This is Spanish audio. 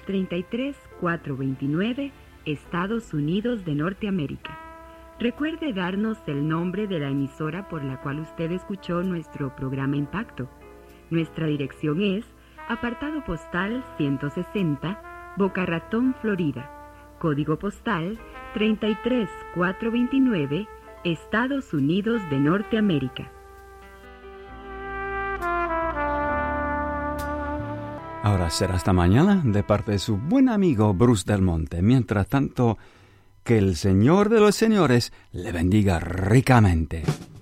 33429, Estados Unidos de Norteamérica. Recuerde darnos el nombre de la emisora por la cual usted escuchó nuestro programa Impacto. Nuestra dirección es Apartado Postal 160, Boca Ratón, Florida. Código postal 33429, Estados Unidos de Norteamérica. Ahora será hasta mañana de parte de su buen amigo Bruce Del Monte. Mientras tanto, que el Señor de los señores le bendiga ricamente.